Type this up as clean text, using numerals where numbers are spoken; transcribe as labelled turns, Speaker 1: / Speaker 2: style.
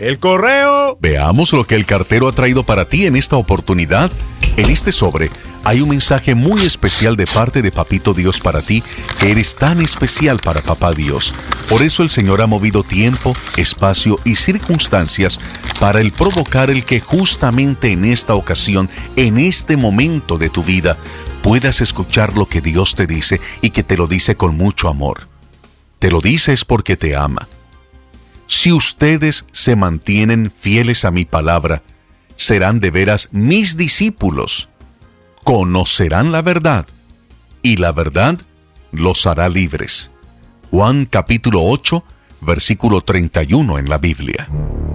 Speaker 1: ¡El correo!
Speaker 2: Veamos lo que el cartero ha traído para ti en esta oportunidad. En este sobre hay un mensaje muy especial de parte de Papito Dios para ti, que eres tan especial para Papá Dios. Por eso el Señor ha movido tiempo, espacio y circunstancias para el provocar el que justamente en esta ocasión, en este momento de tu vida, puedas escuchar lo que Dios te dice y que te lo dice con mucho amor. Te lo dice es porque te ama. Si ustedes se mantienen fieles a mi palabra, serán de veras mis discípulos. Conocerán la verdad, y la verdad los hará libres. Juan capítulo 8, versículo 31 en la Biblia.